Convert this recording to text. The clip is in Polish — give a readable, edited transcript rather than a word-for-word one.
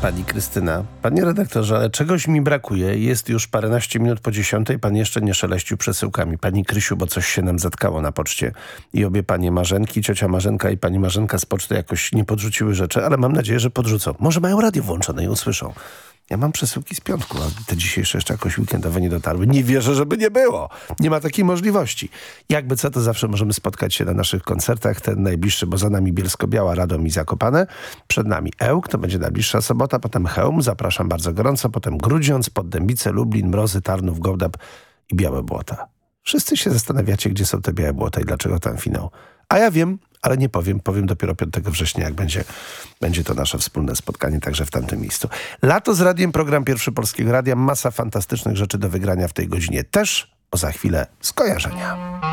Pani Krystyna. Panie redaktorze, ale czegoś mi brakuje. Jest już paręnaście minut po 10:00. Pan jeszcze nie szeleścił przesyłkami. Pani Krysiu, bo coś się nam zatkało na poczcie. I obie panie Marzenki, ciocia Marzenka i pani Marzenka z poczty jakoś nie podrzuciły rzeczy, ale mam nadzieję, że podrzucą. Może mają radio włączone i usłyszą. Ja mam przesyłki z piątku, a te dzisiejsze jeszcze jakoś weekendowe nie dotarły. Nie wierzę, żeby nie było. Nie ma takiej możliwości. Jakby co, to zawsze możemy spotkać się na naszych koncertach. Ten najbliższy, bo za nami Bielsko-Biała, Radom i Zakopane. Przed nami Ełk, to będzie najbliższa sobota. Potem Chełm, zapraszam bardzo gorąco. Potem Grudziądz, Poddębice, Lublin, Mrozy, Tarnów, Gołdap i Białe Błota. Wszyscy się zastanawiacie, gdzie są te Białe Błota i dlaczego tam finał. A ja wiem, ale nie powiem. Powiem dopiero 5 września, jak będzie to nasze wspólne spotkanie także w tamtym miejscu. Lato z radiem, program Pierwszy Polskiego Radia. Masa fantastycznych rzeczy do wygrania w tej godzinie też, bo za chwilę skojarzenia.